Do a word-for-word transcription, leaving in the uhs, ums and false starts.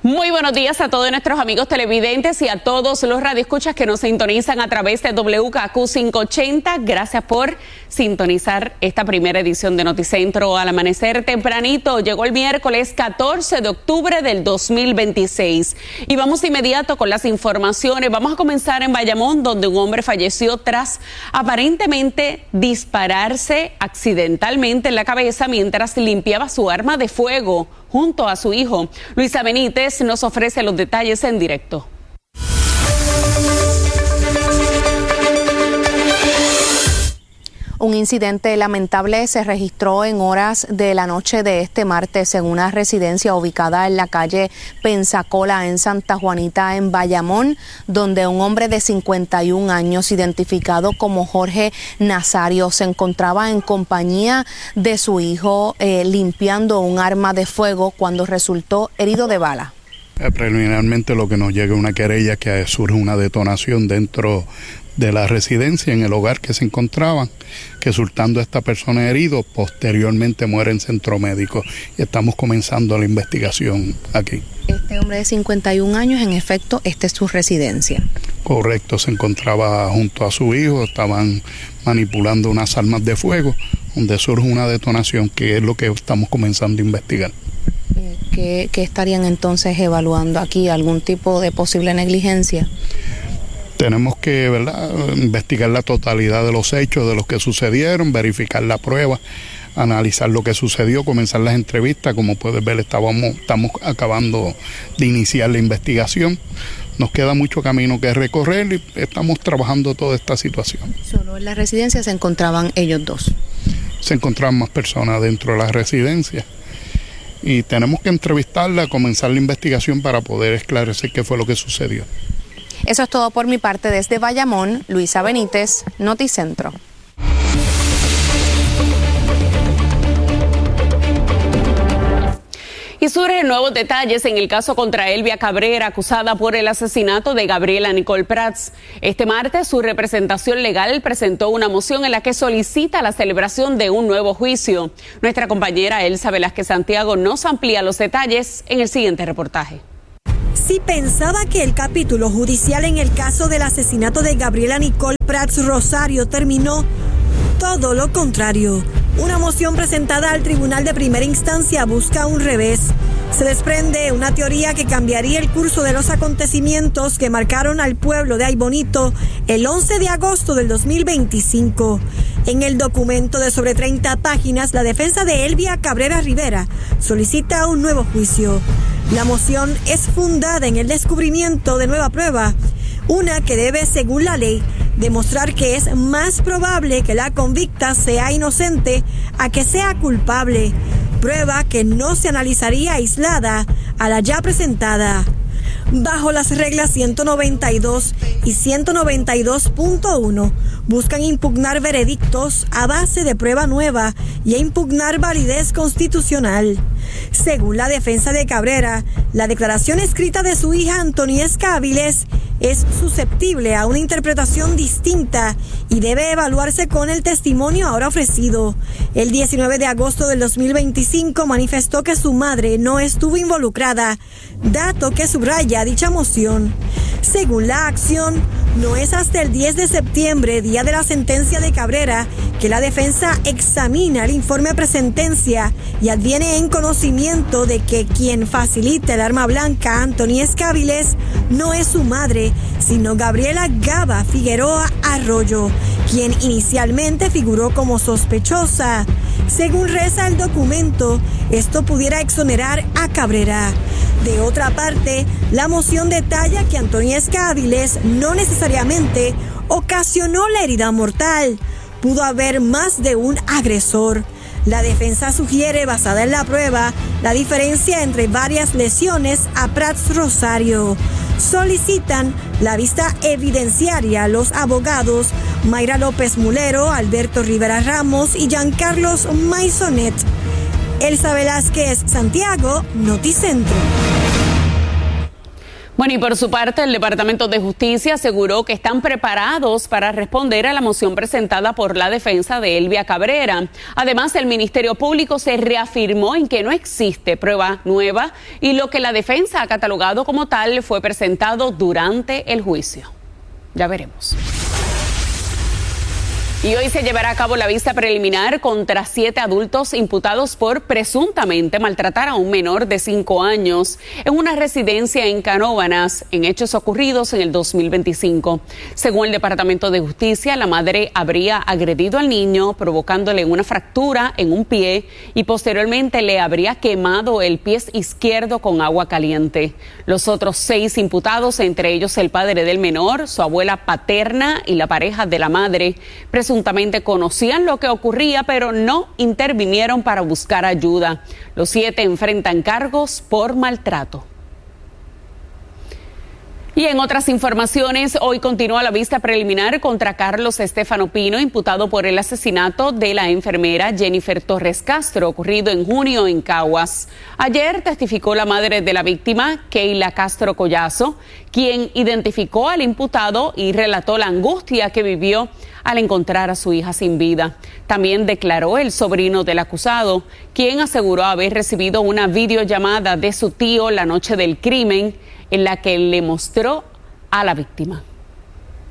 Muy buenos días a todos nuestros amigos televidentes y a todos los radioescuchas que nos sintonizan a través de W K Q quinientos ochenta. Gracias por sintonizar esta primera edición de Noticentro al amanecer tempranito. Llegó el miércoles catorce de octubre del dos mil veintiséis. Y vamos de inmediato con las informaciones. Vamos a comenzar en Bayamón, donde un hombre falleció tras aparentemente dispararse accidentalmente en la cabeza mientras limpiaba su arma de fuego junto a su hijo. Luisa Benítez nos ofrece los detalles en directo. Un incidente lamentable se registró en horas de la noche de este martes en una residencia ubicada en la calle Pensacola en Santa Juanita en Bayamón, donde un hombre de cincuenta y un años identificado como Jorge Nazario se encontraba en compañía de su hijo eh, limpiando un arma de fuego cuando resultó herido de bala. Preliminarmente lo que nos llega es una querella que surge una detonación dentro de la residencia en el hogar que se encontraban, que resultando esta persona herido, posteriormente muere en centro médico y estamos comenzando la investigación aquí. Este hombre de cincuenta y un años, en efecto, esta es su residencia. Correcto, se encontraba junto a su hijo, estaban manipulando unas armas de fuego, donde surge una detonación que es lo que estamos comenzando a investigar. ¿Qué, qué estarían entonces evaluando aquí? ¿Algún tipo de posible negligencia? Tenemos que, ¿verdad?, investigar la totalidad de los hechos, de los que sucedieron, verificar la prueba, analizar lo que sucedió, comenzar las entrevistas. Como puedes ver, estábamos, estamos acabando de iniciar la investigación. Nos queda mucho camino que recorrer y estamos trabajando toda esta situación. ¿Solo en la residencia se encontraban ellos dos? Se encontraban más personas dentro de la residencia y tenemos que entrevistarla, comenzar la investigación para poder esclarecer qué fue lo que sucedió. Eso es todo por mi parte desde Bayamón. Luisa Benítez, Noticentro. Y surgen nuevos detalles en el caso contra Elvia Cabrera, acusada por el asesinato de Gabriela Nicole Prats. Este martes, su representación legal presentó una moción en la que solicita la celebración de un nuevo juicio. Nuestra compañera Elsa Velázquez Santiago nos amplía los detalles en el siguiente reportaje. Si pensaba que el capítulo judicial en el caso del asesinato de Gabriela Nicole Prats Rosario terminó, todo lo contrario. Una moción presentada al Tribunal de Primera Instancia busca un revés. Se desprende una teoría que cambiaría el curso de los acontecimientos que marcaron al pueblo de Aybonito el once de agosto del dos mil veinticinco. En el documento de sobre treinta páginas, la defensa de Elvia Cabrera Rivera solicita un nuevo juicio. La moción es fundada en el descubrimiento de nueva prueba, una que debe, según la ley, demostrar que es más probable que la convicta sea inocente a que sea culpable, prueba que no se analizaría aislada a la ya presentada. Bajo las reglas ciento noventa y dos y ciento noventa y dos punto uno, buscan impugnar veredictos a base de prueba nueva y a impugnar validez constitucional. Según la defensa de Cabrera, la declaración escrita de su hija Antoniesca Áviles es susceptible a una interpretación distinta y debe evaluarse con el testimonio ahora ofrecido. El diecinueve de agosto del dos mil veinticinco manifestó que su madre no estuvo involucrada, dato que subraya dicha moción. Según la acción, no es hasta el diez de septiembre, día de la sentencia de Cabrera, que la defensa examina el informe presentencia y adviene en conocimiento de que quien facilita el arma blanca a Antoniesca Áviles no es su madre, sino Gabriela Gaba Figueroa Arroyo, quien inicialmente figuró como sospechosa. Según reza el documento, esto pudiera exonerar a Cabrera. De otra parte, la moción detalla que Antoniesca Áviles no necesariamente ocasionó la herida mortal. Pudo haber más de un agresor. La defensa sugiere, basada en la prueba, la diferencia entre varias lesiones a Prats Rosario. Solicitan la vista evidenciaria los abogados Mayra López Mulero, Alberto Rivera Ramos y Giancarlos Maisonet. Elsa Velázquez Santiago, Noticentro. Bueno, y por su parte, el Departamento de Justicia aseguró que están preparados para responder a la moción presentada por la defensa de Elvia Cabrera. Además, el Ministerio Público se reafirmó en que no existe prueba nueva y lo que la defensa ha catalogado como tal fue presentado durante el juicio. Ya veremos. Y hoy se llevará a cabo la vista preliminar contra siete adultos imputados por presuntamente maltratar a un menor de cinco años en una residencia en Canóvanas, en hechos ocurridos en el dos mil veinticinco. Según el Departamento de Justicia, la madre habría agredido al niño, provocándole una fractura en un pie y posteriormente le habría quemado el pie izquierdo con agua caliente. Los otros seis imputados, entre ellos el padre del menor, su abuela paterna y la pareja de la madre, presuntamente conocían lo que ocurría, pero no intervinieron para buscar ayuda. Los siete enfrentan cargos por maltrato. Y en otras informaciones, hoy continúa la vista preliminar contra Carlos Estefano Pino, imputado por el asesinato de la enfermera Jennifer Torres Castro, ocurrido en junio en Caguas. Ayer testificó la madre de la víctima, Keila Castro Collazo, quien identificó al imputado y relató la angustia que vivió al encontrar a su hija sin vida. También declaró el sobrino del acusado, quien aseguró haber recibido una videollamada de su tío la noche del crimen, en la que le mostró a la víctima.